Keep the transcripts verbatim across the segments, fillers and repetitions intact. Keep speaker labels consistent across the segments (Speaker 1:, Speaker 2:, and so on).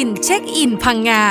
Speaker 1: กินเช็คอินพังงา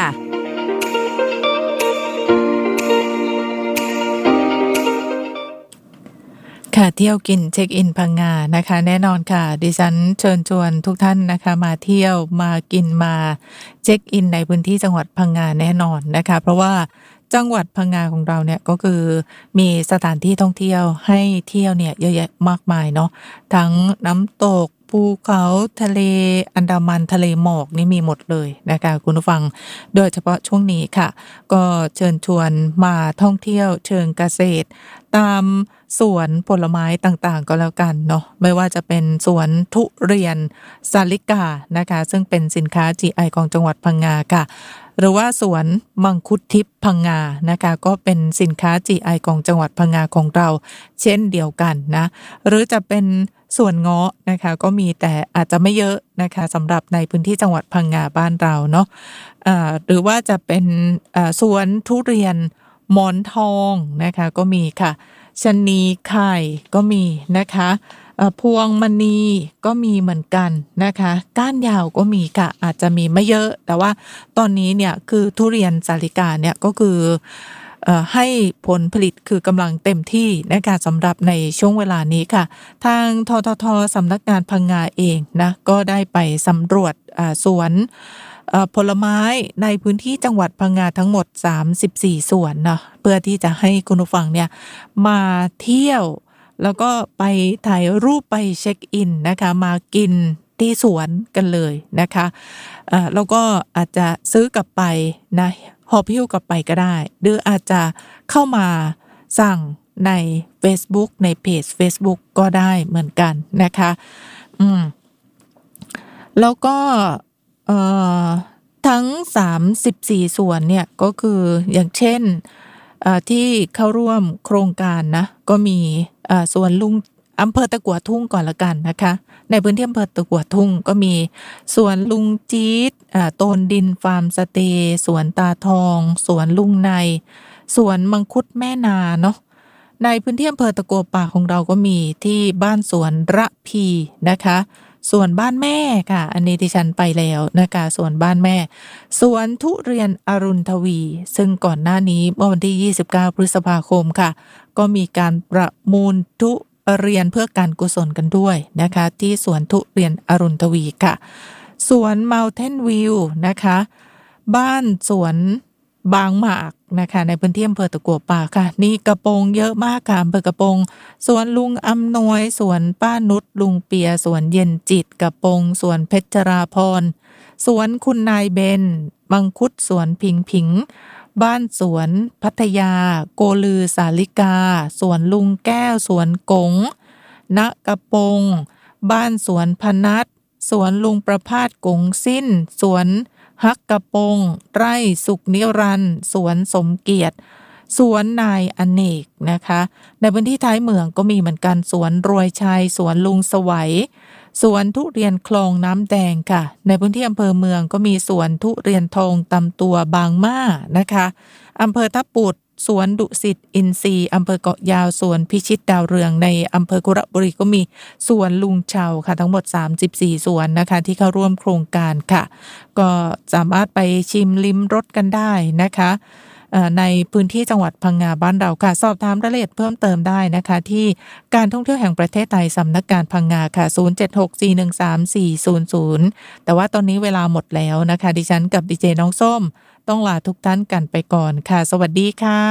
Speaker 2: ค่ะเที่ยวกินเช็คอินพังงานะคะแน่นอนค่ะดิฉันเชิญชวนทุกท่านนะคะมาเที่ยวมากินมาเช็คอินในพื้นที่จังหวัดพังงาแน่นอนนะคะเพราะว่าจังหวัดพังงาของเราเนี่ยก็คือมีสถานที่ท่องเที่ยวให้เที่ยวเนี่ยเยอะแยะมากมายเนาะทั้งน้ำตกภูเขาทะเลอันดามันทะเลหมอกนี่มีหมดเลยนะคะคุณผู้ฟังโดยเฉพาะช่วงนี้ค่ะก็เชิญชวนมาท่องเที่ยวเชิงเกษตรตามสวนผลไม้ต่างๆก็แล้วกันเนาะไม่ว่าจะเป็นสวนทุเรียนสาลิกานะคะซึ่งเป็นสินค้า จี ไอ ของจังหวัดพังงาค่ะหรือว่าสวนมังคุดทิพย์พังงานะคะก็เป็นสินค้า จี ไอ ของจังหวัดพังงาของเราเช่นเดียวกันนะหรือจะเป็นสวนเงาะนะคะก็มีแต่อาจจะไม่เยอะนะคะสำหรับในพื้นที่จังหวัดพังงาบ้านเราเนาะะหรือว่าจะเป็นสวนทุเรียนหมอนทองนะคะก็มีค่ะชะนีไข่ก็มีนะคะพวงมณีก็มีเหมือนกันนะคะก้านยาวก็มีค่ะอาจจะมีไม่เยอะแต่ว่าตอนนี้เนี่ยคือทุเรียนสาลิกาเนี่ยก็คือให้ผลผลิตคือกำลังเต็มที่นะคะสำหรับในช่วงเวลานี้ค่ะทางททท.สำนักงานพังงาเองนะก็ได้ไปสำรวจสวนผลไม้ในพื้นที่จังหวัดพังงาทั้งหมดสามสิบสี่สวนเนาะเพื่อที่จะให้คุณผู้ฟังเนี่ยมาเที่ยวแล้วก็ไปถ่ายรูปไปเช็คอินนะคะมากินที่สวนกันเลยนะคะแล้วก็อาจจะซื้อกลับไปนะหอบหิ้วกลับไปก็ได้หรืออาจจะเข้ามาสั่งใน Facebook ในเพจ Facebook ก็ได้เหมือนกันนะคะอืมแล้วก็เอ่อทั้งสามสิบสี่ส่วนเนี่ยก็คืออย่างเช่นที่เข้าร่วมโครงการนะก็มีสวนลุงอำเภอตะกั่วทุ่งก่อนละกันนะคะในพื้นที่อำเภอตะกั่วทุ่งก็มีสวนลุงจี๊ดโตนดินฟาร์มสเตย์สวนตาทองสวนลุงในสวนมังคุดแม่นาเนาะในพื้นที่อำเภอตะกัวป่าของเราก็มีที่บ้านสวนระพีนะคะส่วนบ้านแม่ค่ะอันนี้ที่ฉันไปแล้วนะคะส่วนบ้านแม่สวนทุเรียนอรุณทวีซึ่งก่อนหน้านี้เมื่อวันที่ยี่สิบเก้าพฤษภาคมค่ะก็มีการประมูลทุเรียนเพื่อการกุศลกันด้วยนะคะที่สวนทุเรียนอรุณทวีค่ะสวน Mountain View นะคะบ้านสวนบางหมากนะคะในพื้นที่อำเภอตะกัวป่าค่ะนี่กระโปงเยอะมากค่ะอำเภอกระโปงสวนลุงอำนวยสวนป้านุชลุงเปียสวนเย็นจิตกระโปงสวนเพชรราพรสวนคุณนายเบนมังคุดสวนพิงพิงบ้านสวนพัทยาโกลือสาลิกาสวนลุงแก้วสวนกงณกระโปงบ้านสวนพนัสสวนลุงประพาสกงสิ้นสวนฮักกระโปงไร่สุขนิรันดร์สวนสมเกียรติสวนนายอเนกนะคะในพื้นที่ท้ายเมืองก็มีเหมือนกันสวนรวยชัยสวนลุงสวัยสวนทุเรียนคลองน้ำแดงค่ะในพื้นที่อำเภอเมืองก็มีสวนทุเรียนทองตำตัวบางม่านะคะอำเภอทับปุดสวนดุสิตอินทรีย์อำเภอเกาะยาวสวนพิชิตดาวเรืองในอำเภอกุระบุรีก็มีสวนลุงเชาค่ะทั้งหมดสามสิบสี่สวนนะคะที่เข้าร่วมโครงการค่ะก็สามารถไปชิมลิ้มรสกันได้นะคะในพื้นที่จังหวัดพังงาบ้านเราค่ะสอบถามรายละเอียดเพิ่มเติมได้นะคะที่การท่องเที่ยวแห่งประเทศไทยสำนักงานพังงาค่ะศูนย์ เจ็ด หก สี่ หนึ่ง สาม สี่ ศูนย์ ศูนย์แต่ว่าตอนนี้เวลาหมดแล้วนะคะดิฉันกับดีเจน้องส้มต้องลาทุกท่านกันไปก่อนค่ะสวัสดีค่ะ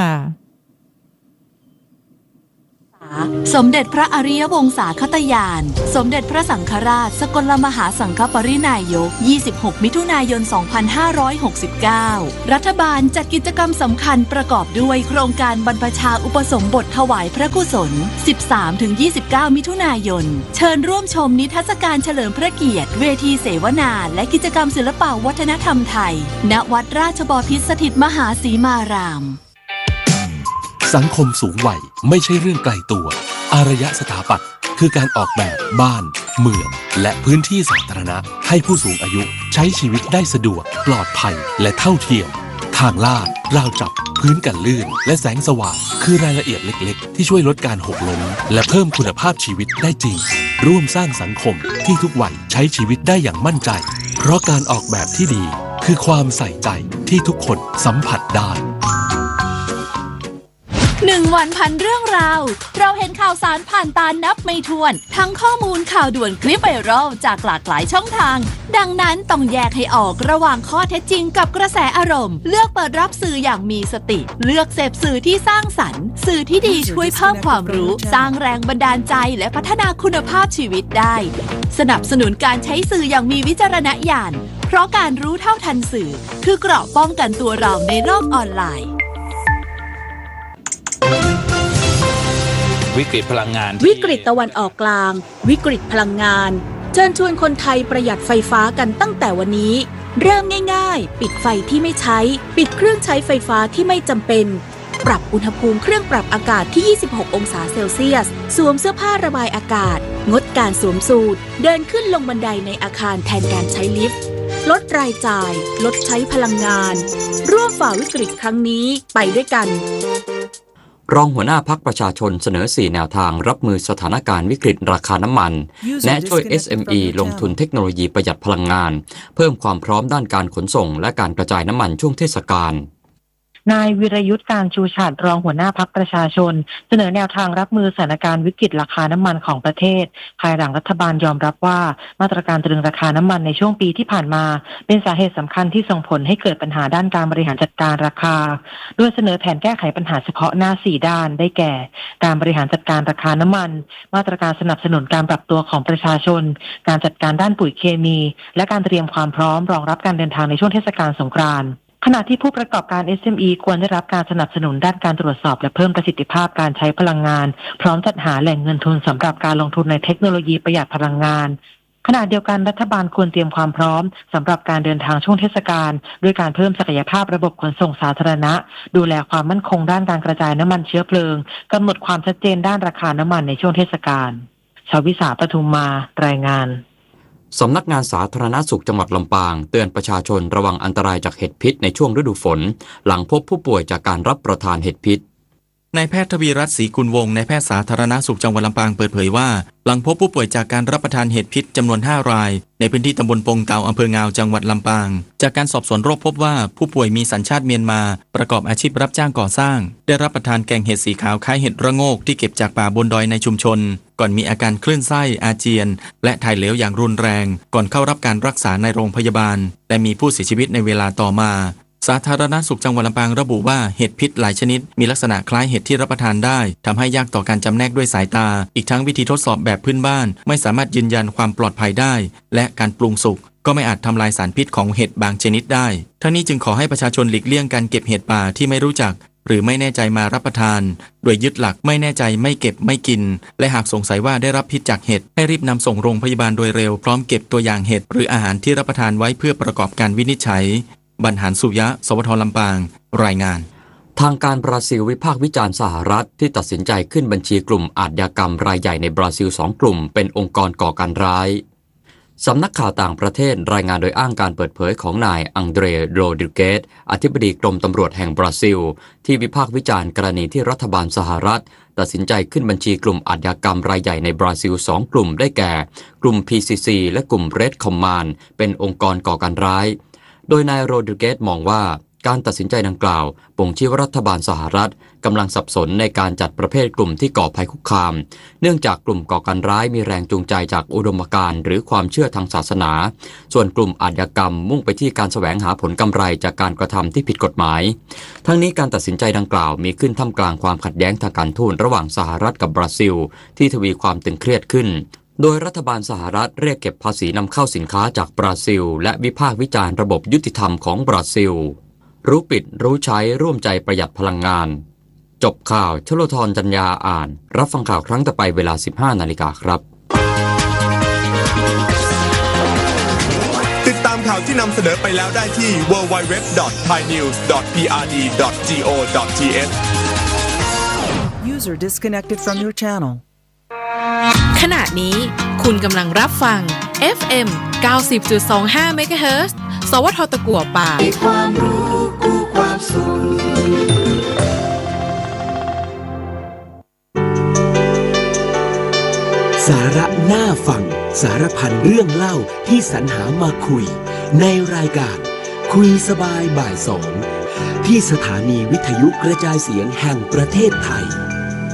Speaker 3: สมเด็จพระอริยวงศาคตญาณสมเด็จพระสังฆราชสกลมหาสังฆปรินายกยี่สิบหกมิถุนายนสองพันห้าร้อยหกสิบเก้ารัฐบาลจัดกิจกรรมสำคัญประกอบด้วยโครงการบรรพชาอุปสมบทถวายพระกุศล สิบสามถึงยี่สิบเก้า มิถุนายนเชิญร่วมชมนิทรรศการเฉลิมพระเกียรติเวทีเสวนาและกิจกรรมศิลปวัฒนธรรมไทยณวัดราชบพิตรสถิตมหาสีมาราม
Speaker 4: สังคมสูงวัยไม่ใช่เรื่องไกลตัวอารยสถาปัตย์คือการออกแบบบ้านเมืองและพื้นที่สาธารณะให้ผู้สูงอายุใช้ชีวิตได้สะดวกปลอดภัยและเท่าเทียมทางลาดราวจับพื้นกันลื่นและแสงสว่างคือรายละเอียดเล็กๆที่ช่วยลดการหกล้มและเพิ่มคุณภาพชีวิตได้จริงร่วมสร้างสังคมที่ทุกวัยใช้ชีวิตได้อย่างมั่นใจเพราะการออกแบบที่ดีคือความใส่ใจที่ทุกคนสัมผัสได้
Speaker 3: หนึ่งวันพันเรื่องราวเราเห็นข่าวสารผ่านตานับไม่ถ้วนทั้งข้อมูลข่าวด่วนคลิปไวรัลจากหลากหลายช่องทางดังนั้นต้องแยกให้ออกระหว่างข้อเท็จจริงกับกระแสอารมณ์เลือกเปิดรับสื่ออย่างมีสติเลือกเสพสื่อที่สร้างสรรค์สื่อที่ดีช่วยเพิ่มความรู้สร้างแรงบันดาลใจและพัฒนาคุณภาพชีวิตได้สนับสนุนการใช้สื่ออย่างมีวิจารณญาณเพราะการรู้เท่าทันสื่อคือเกราะป้องกันตัวเราในโลกออนไลน์
Speaker 1: วิกฤตพลังงาน
Speaker 5: วิกฤตตะวันออกกลางวิกฤตพลังงานเชิญชวนคนไทยประหยัดไฟฟ้ากันตั้งแต่วันนี้เริ่มง่ายๆปิดไฟที่ไม่ใช้ปิดเครื่องใช้ไฟฟ้าที่ไม่จำเป็นปรับอุณหภูมิเครื่องปรับอากาศที่ยี่สิบหกองศาเซลเซียสสวมเสื้อผ้าระบายอากาศงดการสวมสูทเดินขึ้นลงบันไดในอาคารแทนการใช้ลิฟต์ลดรายจ่ายลดใช้พลังงานร่วมฝ่าวิกฤตครั้งนี้ไปด้วยกัน
Speaker 6: รองหัวหน้าพรรคประชาชนเสนอสี่แนวทางรับมือสถานการณ์วิกฤตราคาน้ำมันแนะช่วย เอส เอ็ม อี ลงทุนเทคโนโลยีประหยัดพลังงานเพิ่มความพร้อมด้านการขนส่งและการกระจายน้ำมันช่วงเทศกาล
Speaker 7: นายวิรยุทธ์การชูชาติรองหัวหน้าพรรคประชาชนเสนอแนวทางรับมือสถานการณ์วิกฤตราคาน้ำมันของประเทศภายหลังรัฐบาลยอมรับว่ามาตรการตรึงราคาน้ำมันในช่วงปีที่ผ่านมาเป็นสาเหตุสำคัญที่ส่งผลให้เกิดปัญหาด้านการบริหารจัดการราคาโดยเสนอแผนแก้ไขปัญหาเฉพาะหน้าสี่ด้านได้แก่การบริหารจัดการราคาน้ำมันมาตรการสนับสนุนการปรับตัวของประชาชนการจัดการด้านปุ๋ยเคมีและการเตรียมความพร้อมรองรับการเดินทางในช่วงเทศกาลสงกรานต์ขณะที่ผู้ประกอบการ เอส เอ็ม อี ควรได้รับการสนับสนุนด้านการตรวจสอบและเพิ่มประสิทธิภาพการใช้พลังงานพร้อมจัดหาแหล่งเงินทุนสำหรับการลงทุนในเทคโนโลยีประหยัดพลังงานขณะเดียวกันรัฐบาลควรเตรียมความพร้อมสำหรับการเดินทางช่วงเทศกาลด้วยการเพิ่มศักยภาพระบบขนส่งสาธารณะดูแลความมั่นคงด้านการกระจายน้ำมันเชื้อเพลิงกำหนดความชัดเจนด้านราคาน้ำมันในช่วงเทศกาลชวิสาปทุมมารายงาน
Speaker 6: สำนักงานสาธารณสุขจังหวัดลำปางเตือนประชาชนระวังอันตรายจากเห็ดพิษในช่วงฤดูฝนหลังพบผู้ป่วยจากการรับประทานเห็ดพิษ
Speaker 8: นายแพทย์ทวีรัตน์ศรีกุลวงศ์นายแพทย์สาธารณสุขจังหวัดลำปางเปิดเผยว่าหลังพบผู้ป่วยจากการรับประทานเห็ดพิษจำนวนห้ารายในพื้นที่ตำบลปงเกาอำเภองาวจังหวัดลำปางจากการสอบสวนโรคพบว่าผู้ป่วยมีสัญชาติเมียนมาประกอบอาชีพรับจ้างก่อสร้างได้รับประทานแกงเห็ดสีขาวคล้ายเห็ดระโงกที่เก็บจากป่าบนดอยในชุมชนก่อนมีอาการคลื่นไส้อาเจียนและถ่ายเหลวอย่างรุนแรงก่อนเข้ารับการรักษาในโรงพยาบาลและมีผู้เสียชีวิตในเวลาต่อมาสาธารณสุขจังหวัดลำปางระบุว่าเห็ดพิษหลายชนิดมีลักษณะคล้ายเห็ดที่รับประทานได้ทำให้ยากต่อการจำแนกด้วยสายตาอีกทั้งวิธีทดสอบแบบพื้นบ้านไม่สามารถยืนยันความปลอดภัยได้และการปรุงสุกก็ไม่อาจทำลายสารพิษของเห็ดบางชนิดได้ทั้งนี้จึงขอให้ประชาชนหลีกเลี่ยงการเก็บเห็ดป่าที่ไม่รู้จักหรือไม่แน่ใจมารับประทานโดยยึดหลักไม่แน่ใจไม่เก็บไม่กินและหากสงสัยว่าได้รับพิษจากเห็ดให้รีบนำส่งโรงพยาบาลโดยเร็วพร้อมเก็บตัวอย่างเห็ดหรืออาหารที่รับประทานไว้เพื่อประกอบการวินิจฉัยบรรหารสุยะสวทลำปางรายงาน
Speaker 6: ทางการบราซิลวิพากษ์วิจารณ์สหรัฐที่ตัดสินใจขึ้นบัญชีกลุ่มอาชญากรรมรายใหญ่ในบราซิลสองกลุ่มเป็นองค์กรก่อการร้ายสำนักข่าวต่างประเทศรายงานโดยอ้างการเปิดเผยของนายอังเดรโรดริเกสอธิบดีกรมตำรวจแห่งบราซิลที่วิพากษ์วิจารณ์กรณีที่รัฐบาลสหรัฐตัดสินใจขึ้นบัญชีกลุ่มอาชญากรรมรายใหญ่ในบราซิลสองกลุ่มได้แก่กลุ่ม พี ซี ซี และกลุ่ม Red Command เป็นองค์กรก่อการร้ายโดยนายโรดริเกสมองว่าการตัดสินใจดังกล่าวบ่งชี้ว่ารัฐบาลสหรัฐกำลังสับสนในการจัดประเภทกลุ่มที่ก่อภัยคุกคามเนื่องจากกลุ่มก่อการร้ายมีแรงจูงใจจากอุดมการณ์หรือความเชื่อทางศาสนาส่วนกลุ่มอาชญากรรมมุ่งไปที่การแสวงหาผลกำไรจากการกระทำที่ผิดกฎหมายทั้งนี้การตัดสินใจดังกล่าวมีขึ้นท่ามกลางความขัดแย้งทางการทูตระหว่างสหรัฐกับบราซิลที่ทวีความตึงเครียดขึ้นโดยรัฐบาลสหรัฐเรียกเก็บภาษีนำเข้าสินค้าจากบราซิลและวิพากษ์วิจารณ์ระบบยุติธรรมของบราซิลรู้ปิดรู้ใช้ร่วมใจประหยัดพลังงานจบข่าวชโลธรจัญญาอ่านรับฟังข่าวครั้งต่อไปเวลา สิบห้านาฬิกาครับ
Speaker 9: ติดตามข่าวที่นำเสนอไปแล้วได้ที่ ดับเบิลยู ดับเบิลยู ดับเบิลยู ดอท ไทยนิวส์ ดอท พี อาร์ ดี ดอท จี โอ ดอท ที เอช
Speaker 10: User disconnected from your channel
Speaker 11: ขณะนี้คุณกำลังรับฟัง เอฟ เอ็ม เก้าสิบจุดสองห้า เมกะเฮิรตซ์ สวท ตะกั่วป่าความรู้คู่ความสุข
Speaker 12: สาระน่าฟัง
Speaker 1: สารพันเรื่องเล่าที่สรรหามาคุยในรายการคุยสบายบ่ายสองที่สถานีวิทยุกระจายเสียงแห่งประเทศไทย